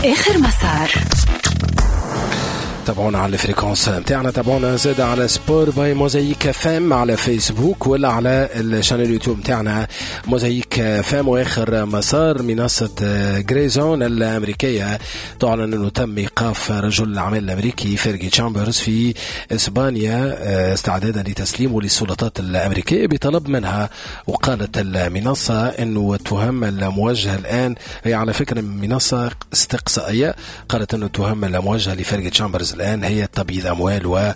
آخر مسار. تابعونا على الفريكونس متاعنا، تابعونا زاد على سبور باي موزايك فام على فيسبوك ولا على الشانل يوتيوب متاعنا موزايك فام. واخر مسار منصة غريزون الامريكية تعلن انه تم ايقاف رجل الاعمال الامريكي فيرجي تشامبرز في اسبانيا استعدادا لتسليمه للسلطات الامريكية بطلب منها. وقالت المنصة انه التهم الموجهة الان هي على فكرة منصة استقصائية، قالت انه التهم الموجهة لفيرجي تشامبرز الآن هي تبييض أموال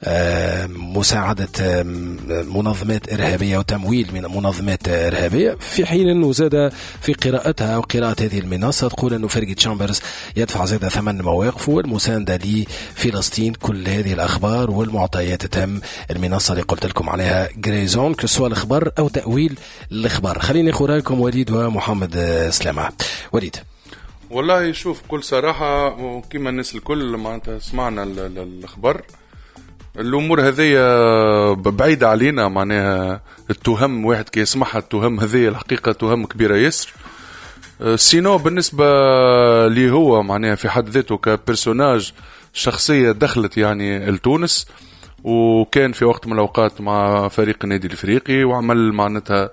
ومساعدة منظمات إرهابية وتمويل من منظمات إرهابية، في حين أنه زاد في قراءتها وقراءة هذه المنصة تقول أنه فيرجي تشامبرز يدفع زاد ثمن مواقفه والمساندة لفلسطين. كل هذه الأخبار والمعطيات تتم المنصة اللي قلت لكم عليها غريزون، كسوا الأخبار أو تأويل الأخبار. خليني أخذ رايكم وليد ومحمد سلامة. وليد، والله شوف بكل صراحة كما الناس الكل معناتها سمعنا الأخبار، الأمور هذه بعيدة علينا. معناها التهم واحد كي يسمعها التهم هذه الحقيقة تهم كبيرة يسر. سينو بالنسبة لي هو معناها في حد ذاته كبرسوناج شخصية دخلت يعني لتونس، وكان في وقت من الأوقات مع فريق النادي الإفريقي وعمل معناتها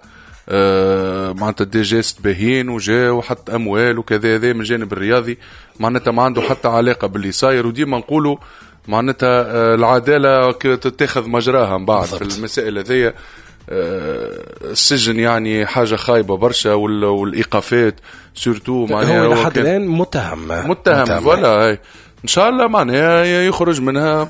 دي جيست باهين وجاء وحط أموال وكذا. هذا من الجانب الرياضي معناتها ما عنده حتى علاقة باللي صاير، وديما نقولوا معناتها العدالة تتخذ مجراها من بعد في المسائل هذه. السجن يعني حاجة خايبة برشا، والإيقافات سورتو معناها هو لحد الآن متهم ولا إن شاء الله معناها يخرج منها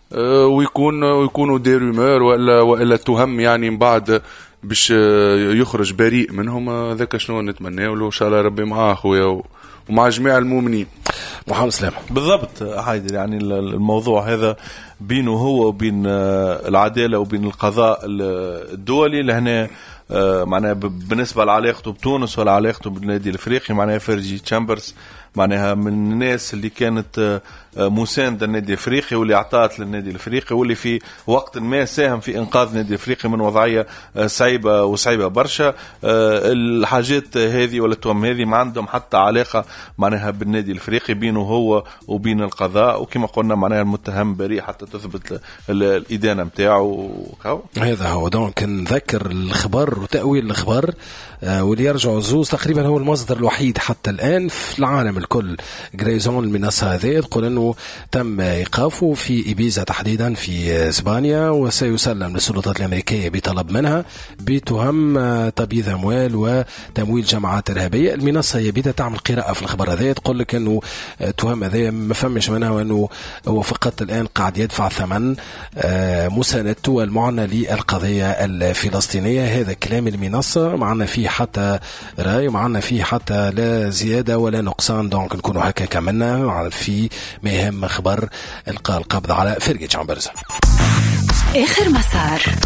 ويكونوا دي رومور وإلا تهم يعني من بعد باش يخرج بريء منهم. ذاك شنو نتمنى له إن شاء الله ربي معاه خويا ومع جميع المؤمنين. محمد سلام. بالضبط حيدر، يعني الموضوع هذا بينه هو وبين العدالة وبين القضاء الدولي لهنا. معناها بالنسبة لعلاقته بتونس ولا علاقته بالنادي الافريقي، معناها فيرجي تشامبرز معناها من الناس اللي كانت مساندة النادي الافريقي واللي اعطت للنادي الافريقي واللي في وقت ما ساهم في انقاذ النادي الافريقي من وضعية صعيبة برشا. الحاجات هذه ولا التهم هذه ما عندهم حتى علاقة معناها بالنادي الافريقي، بينه هو وبين القضاء، وكما قلنا معناها المتهم بريء حتى تثبت الإدانة متاعه. هذا هو دونك نذكر الخبر وتأويل الخبر واللي يرجع زوز تقريبا هو المصدر الوحيد حتى الآن في العالم الكل. غريزون المنصة هذه تقول أنه تم إيقافه في إيبيزا تحديدا في إسبانيا، وسيسلم للسلطات الأمريكية بطلب منها بتهم تبييض أموال وتمويل جماعات إرهابية. المنصة هي بدأت تعمل قراءة في الخبر هذا، تقول لك أنه تهم هذه ما فهمش منها، وأنه هو فقط الآن قاعد يدفع ثمن مساندته المعنى للقضية الفلسطينية. هذا كلام المنصة، معنا فيه حتى رأي، معنا فيه حتى لا زيادة ولا نقصان. دونك نكونوا هكا كملنا في مهم خبر إلقاء القبض على فيرجي تشامبرز. آخر مسار.